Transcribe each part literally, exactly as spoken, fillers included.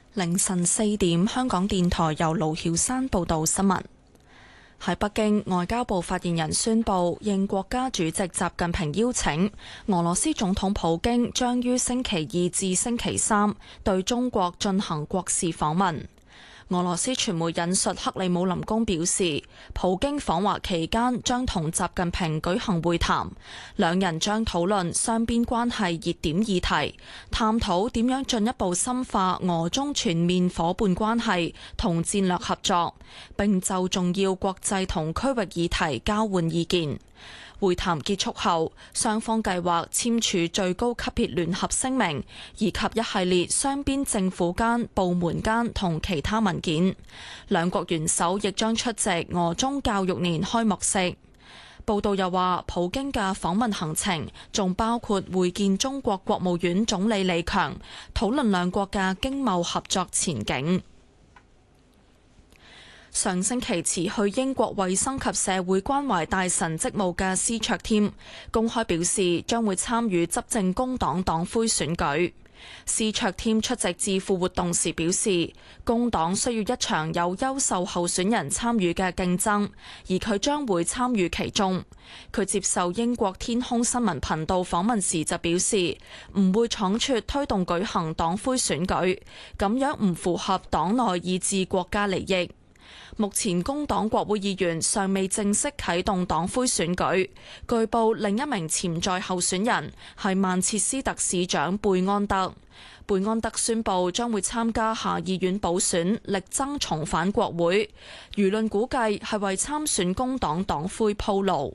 凌晨四點，香港電台由盧曉山報道新聞。喺北京，外交部發言人宣布，應國家主席習近平邀請，俄羅斯總統普京將於星期二至星期三對中國進行國事訪問。俄羅斯傳媒引述克里姆林宮表示，普京訪華期間將同習近平舉行會談，兩人將討論雙邊關係熱點議題，探討點樣進一步深化俄中全面夥伴關係同戰略合作，並就重要國際同區域議題交換意見。會談結束後，雙方計劃簽署最高級別聯合聲明，以及一系列雙邊政府間、部門間同其他文件。兩國元首亦將出席俄中教育年開幕式。報道又話，普京嘅訪問行程仲包括會見中國國務院總理李強，討論兩國嘅經貿合作前景。上星期辭去英國衛生及社會關懷大臣職務嘅施卓添公開表示將會參與執政工黨黨魁選舉。施卓添出席智庫活動時表示，工黨需要一場有優秀候選人參與嘅競爭，而佢將會參與其中。佢接受英國天空新聞頻道訪問時就表示，唔會倉促推動舉行黨魁選舉，咁樣唔符合黨內以至國家利益。目前工黨國會議員尚未正式啟動黨魁選舉，據報另一名潛在候選人係曼徹斯特市長貝安德。貝安德宣布將會參加下議院補選，力爭重返國會。輿論估計係為參選工黨黨魁鋪路。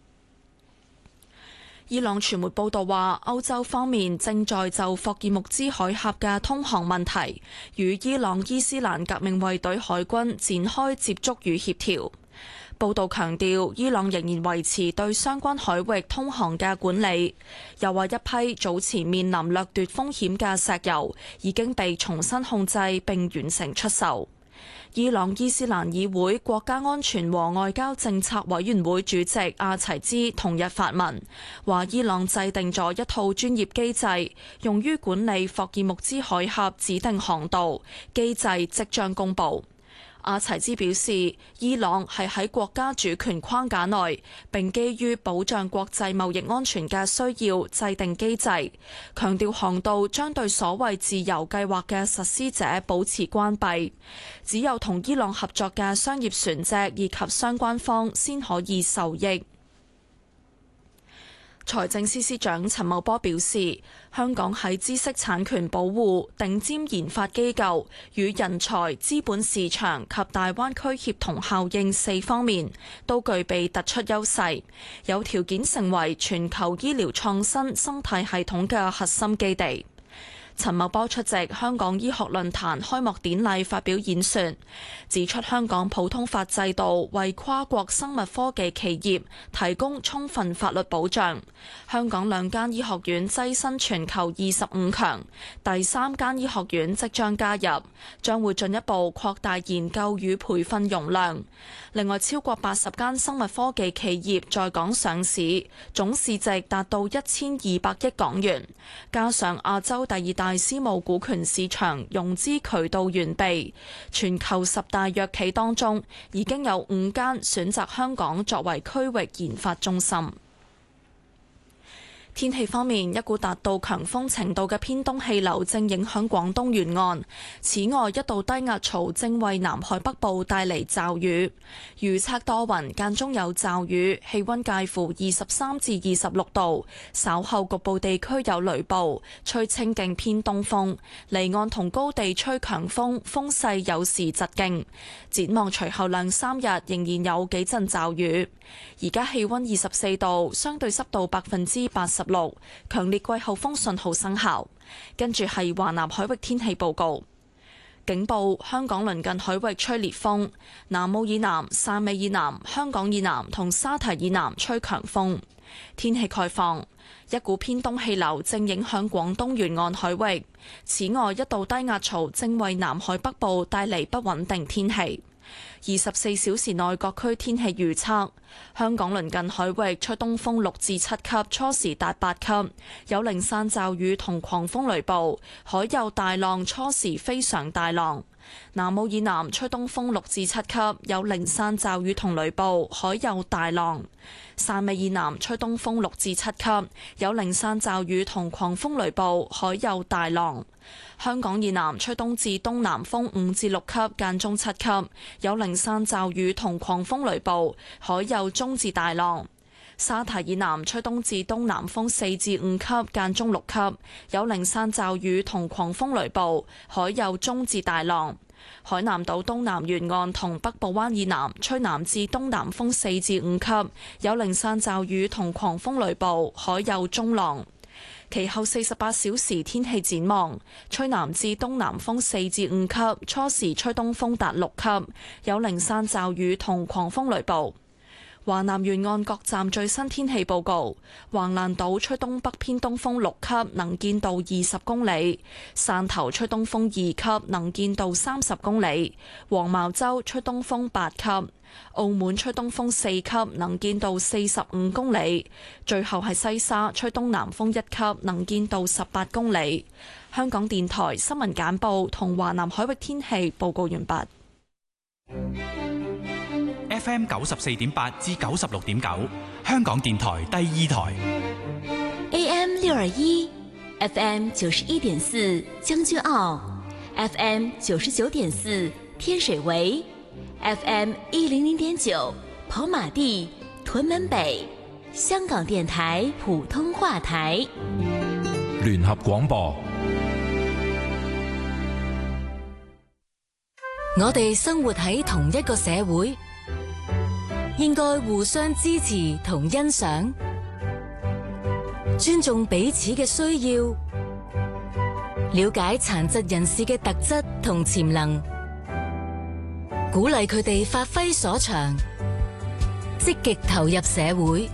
伊朗傳媒報道話，歐洲方面正在就霍爾木茲海峽嘅通航問題，與伊朗伊斯蘭革命衛隊海軍展開接觸與協調。報道強調，伊朗仍然維持對相關海域通航嘅管理，又話一批早前面臨掠奪風險嘅石油已經被重新控制並完成出售。伊朗伊斯蘭議會國家安全和外交政策委員會主席阿齊茲同日發文，話伊朗制定咗一套專業機制，用於管理霍爾木茲海峽指定航道，機制即將公佈。阿齊茲表示，伊朗係喺國家主權框架內，並基於保障國際貿易安全嘅需要制定機制，強調航道將對所謂自由計劃嘅實施者保持關閉，只有同伊朗合作嘅商業船隻以及相關方先可以受益。財政司司長陳茂波表示，香港喺知識產權保護、頂尖研發機構與人才、資本市場及大灣區協同效應四方面都具備突出優勢，有條件成為全球醫療創新生態系統嘅核心基地。陳茂波出席香港醫學論壇開幕典禮發表演說，指出香港普通法制度為跨國生物科技企業提供充分法律保障。香港兩間醫學院躋身全球二十五強，第三間醫學院即將加入，將會進一步擴大研究與培訓容量。另外，超過八十間生物科技企業在港上市，總市值達到一千二百億港元，加上亞洲第二大私募股權市場融資渠道完備，全球十大藥企當中已經有五間選擇香港作為區域研發中心。天氣方面，一股達到強風程度嘅偏東氣流正影響廣東沿岸。此外，一道低壓槽正為南海北部帶嚟驟雨。預測多雲，間中有驟雨，氣溫介乎二十三至二十六度。稍後局部地區有雷暴，吹清勁偏東風。離岸同高地吹強風，風勢有時疾勁。展望隨後兩三日仍然有幾陣驟雨。而家氣溫二十四度，相對濕度百分之八十六，強烈季候風信號生效。跟住係華南海域天氣報告，警報：香港鄰近海域吹烈風，南澳以南、汕尾以南、香港以南同沙堤以南吹強風。天氣概況：一股偏東氣流正影響廣東沿岸海域，此外一道低壓槽正為南海北部帶嚟不穩定天氣。 二十四小時內各區天氣預測：香港鄰近海域吹東風六至七級，初時達八級，有零散驟雨同狂風雷暴，海有大浪，初時非常大浪。南澳以南吹東風六至七級，有零散驟雨同雷暴，海有大浪。汕尾以南吹東風六至七級，有零散驟雨同狂風雷暴，海有大浪。香港以南吹東至東南風五至六級，間中七級，有零散驟雨同狂風雷暴，海有中至大浪。沙堤以南吹東至東南風四至五級，間中六級，有零散驟雨同狂風雷暴，海有中至大浪。海南島東南沿岸同北部灣以南吹南至東南風四至五級，有零散驟雨同狂風雷暴，海有中浪。其後四十八小時天氣展望：吹南至東南風四至五級，初時吹東風達六級，有零散驟雨同狂風雷暴。華南沿岸各站最新天氣報告：橫瀾島吹東北偏東風六級，能見度二十公里；汕頭吹東風二級，能見度三十公里；黃茅洲吹東風八級；澳門吹東風四級，能見度四十五公里；最後係西沙吹東南風一級，能見度十八公里。香港電台新聞簡報同華南海域天氣報告完畢。 F M 九十四點八至九十六點九，香港電台第二台。 A M 六二一 ，F M 九十一點四將軍澳 ，F M 九十九點四天水圍 ，F M 一零零點九跑馬地屯門北，香港電台普通話台。 聯合廣播。 我哋生活喺同一個社會，應該互相支持同欣賞，尊重彼此嘅需要，了解殘疾人士嘅特質同潛能，鼓勵佢哋發揮所長，積極投入社會，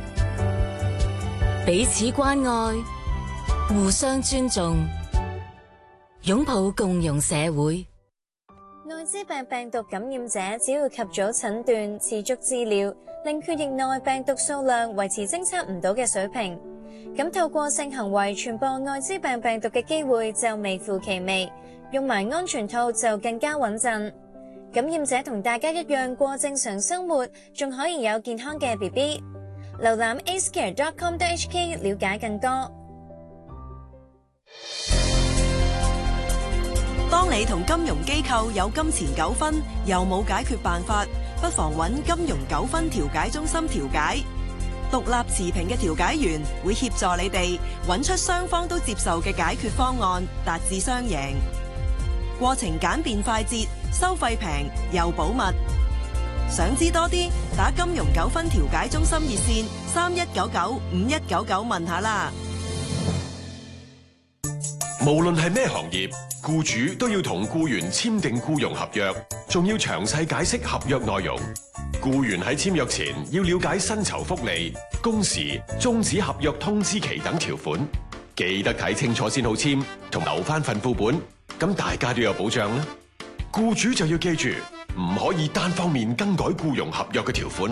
彼此關愛，互相尊重，擁抱共融社會。 艾滋病病毒感染者只要及早診斷、持續治療，令血液內病毒數量維持偵測唔到嘅水平，咁透過性行為傳播艾滋病病毒嘅機會就微乎其微，用埋安全套就更加穩陣。感染者同大家一樣過正常生活，仲可以有健康嘅 B B。瀏覽 a c e c a r e dot com dot h k 了解更多。 當你同金融機構有金錢糾紛，又冇解決辦法，不妨揾金融糾紛調解中心調解。獨立持平嘅調解員會協助你哋揾出雙方都接受嘅解決方案，達至雙贏。過程簡便快捷，收費平又保密。想知多啲，打金融糾紛調解中心熱線三一九九五一九九問下啦。 無論係咩行業，僱主都要同僱員簽訂僱傭合約，仲要詳細解釋合約內容。僱員喺簽約前要了解薪酬福利、工時、終止合約通知期等條款，記得睇清楚先好簽，同留翻份副本，咁大家都有保障啦。僱主就要記住，唔可以單方面更改僱傭合約嘅條款。